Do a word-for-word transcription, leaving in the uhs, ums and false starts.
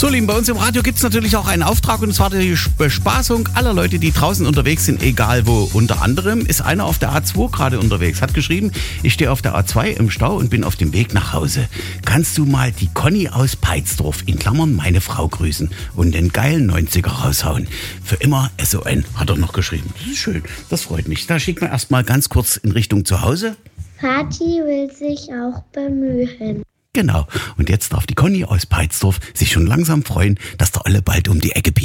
So, Lieben, bei uns im Radio gibt es natürlich auch einen Auftrag, und zwar die Bespaßung aller Leute, die draußen unterwegs sind, egal wo. Unter anderem ist einer auf der A zwei gerade unterwegs, hat geschrieben, ich stehe auf der A zwei im Stau und bin auf dem Weg nach Hause. Kannst du mal die Conny aus Peitsdorf, in Klammern meine Frau, grüßen und den geilen neunziger raushauen? Für immer S O N, hat er noch geschrieben. Das ist schön, das freut mich. Da schickt man erstmal ganz kurz in Richtung zu Hause. Vati will sich auch bemühen. Genau. Und jetzt darf die Conny aus Peitsdorf sich schon langsam freuen, dass der Olle bald um die Ecke piekt.